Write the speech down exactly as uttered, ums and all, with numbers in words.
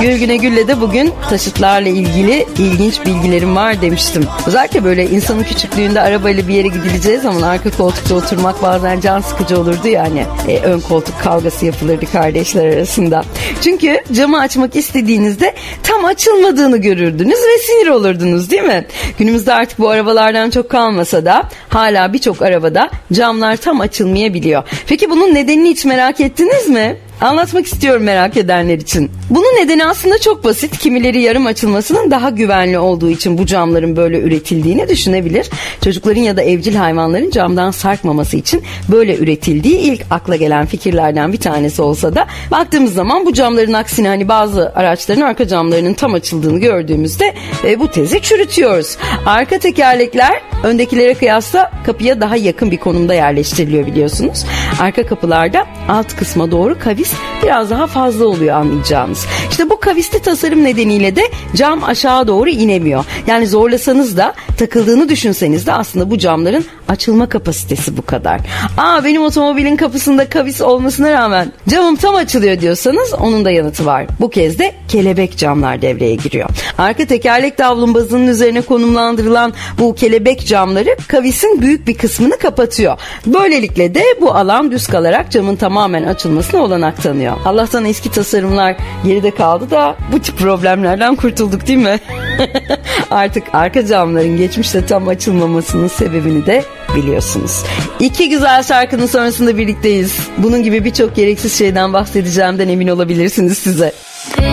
Gül Güne Gül'le de bugün taşıtlarla ilgili ilginç bilgilerim var demiştim. Özellikle böyle insanın küçüklüğünde arabayla bir yere gidileceği zaman arka koltukta oturmak bazen can sıkıcı olurdu yani. E, ön koltuk kavgası yapılırdı kardeşler arasında. Çünkü camı açmak istediğinizde tam açılmadığını görürdünüz ve sinir olurdunuz, değil mi? Günümüzde artık bu arabalardan çok kalmasa da hala birçok arabada camlar tam açılmayabiliyor. Peki bunun nedenini hiç merak ettiniz mi? Anlatmak istiyorum merak edenler için. Bunun nedeni aslında çok basit. Kimileri yarım açılmasının daha güvenli olduğu için bu camların böyle üretildiğini düşünebilir. Çocukların ya da evcil hayvanların camdan sarkmaması için böyle üretildiği ilk akla gelen fikirlerden bir tanesi olsa da baktığımız zaman bu camların aksine hani bazı araçların arka camlarının tam açıldığını gördüğümüzde e, bu tezi çürütüyoruz. Arka tekerlekler öndekilere kıyasla kapıya daha yakın bir konumda yerleştiriliyor biliyorsunuz. Arka kapılarda alt kısma doğru kavis biraz daha fazla oluyor anlayacağınız. İşte bu kavisli tasarım nedeniyle de cam aşağı doğru inemiyor. Yani zorlasanız da takıldığını düşünseniz de aslında bu camların açılma kapasitesi bu kadar. Aa benim otomobilin kapısında kavis olmasına rağmen camım tam açılıyor diyorsanız onun da yanıtı var. Bu kez de kelebek camlar devreye giriyor. Arka tekerlek davlumbazının üzerine konumlandırılan bu kelebek camları kavisin büyük bir kısmını kapatıyor. Böylelikle de bu alan düz kalarak camın tamamen açılmasına olanak tanıyor. Allah'tan eski tasarımlar geride kaldı da bu tip problemlerden kurtulduk, değil mi? Artık arka camların geçmişte tam açılmamasının sebebini de biliyorsunuz. İki güzel şarkının sonrasında birlikteyiz. Bunun gibi birçok gereksiz şeyden bahsedeceğimden emin olabilirsiniz size.